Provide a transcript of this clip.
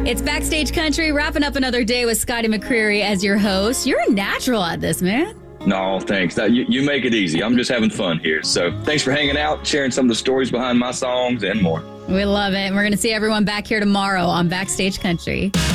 It's Backstage Country, wrapping up another day with Scotty McCreery as your host. You're a natural at this, man. No, thanks. You make it easy. I'm just having fun here. So thanks for hanging out, sharing some of the stories behind my songs and more. We love it. And we're going to see everyone back here tomorrow on Backstage Country.